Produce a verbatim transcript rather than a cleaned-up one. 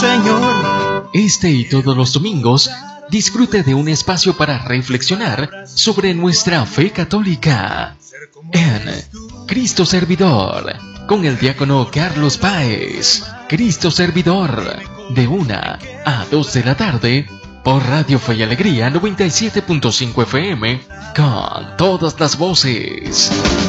Señor. Este y todos los domingos, disfrute de un espacio para reflexionar sobre nuestra fe católica en Cristo Servidor, con el diácono Carlos Páez. Cristo Servidor, de una a dos de la tarde, por Radio Fe y Alegría noventa y siete punto cinco F M, con todas las voces.